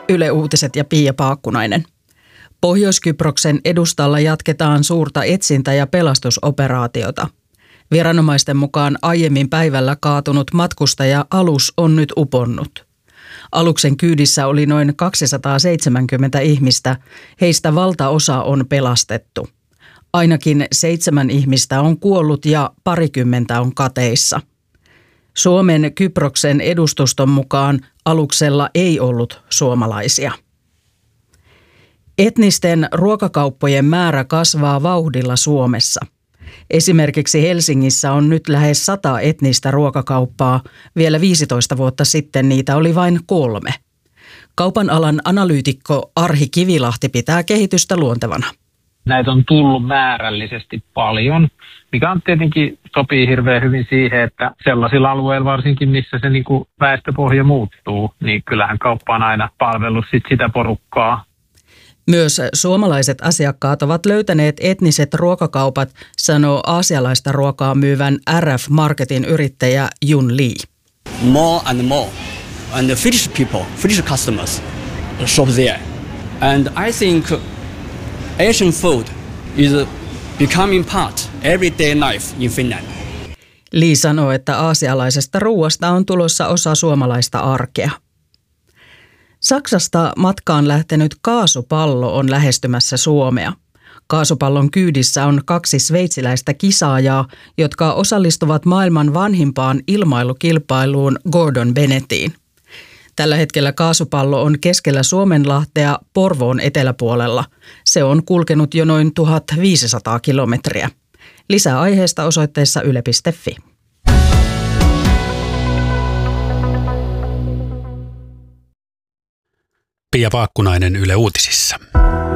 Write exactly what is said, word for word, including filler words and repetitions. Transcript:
Yle Uutiset ja Pia Paakkunainen. Pohjois-Kyproksen edustalla jatketaan suurta etsintä- ja pelastusoperaatiota. Viranomaisten mukaan aiemmin päivällä kaatunut matkustaja-alus on nyt uponnut. Aluksen kyydissä oli noin kaksisataaseitsemänkymmentä ihmistä, heistä valtaosa on pelastettu. Ainakin seitsemän ihmistä on kuollut ja parikymmentä on kateissa. Suomen Kyproksen edustuston mukaan aluksella ei ollut suomalaisia. Etnisten ruokakauppojen määrä kasvaa vauhdilla Suomessa. Esimerkiksi Helsingissä on nyt lähes sata etnistä ruokakauppaa. Vielä viisitoista vuotta sitten niitä oli vain kolme. Kaupan alan analyytikko Arhi Kivilahti pitää kehitystä luontevana. Näitä on tullut määrällisesti paljon, mikä on tietenkin sopii hirveän hyvin siihen, että sellaisilla alueilla varsinkin, missä se niin kuin väestöpohja muuttuu, niin kyllähän kauppa on aina palvellut sit sitä porukkaa. Myös suomalaiset asiakkaat ovat löytäneet etniset ruokakaupat, sanoo aasialaista ruokaa myyvän R F Marketin yrittäjä Jun Lee. More and more, and the Finnish people, Finnish customers shop there. And I think Asian food is becoming part everyday life in Finland. Lee sanoo, että aasialaisesta ruuasta on tulossa osa suomalaista arkea. Saksasta matkaan lähtenyt kaasupallo on lähestymässä Suomea. Kaasupallon kyydissä on kaksi sveitsiläistä kisaajaa, jotka osallistuvat maailman vanhimpaan ilmailukilpailuun Gordon Bennettiin. Tällä hetkellä kaasupallo on keskellä Suomenlahtea Porvoon eteläpuolella. Se on kulkenut jo noin tuhatviisisataa kilometriä. Lisää aiheesta osoitteessa yle piste fi. Pia Paakkunainen Yle Uutisissa.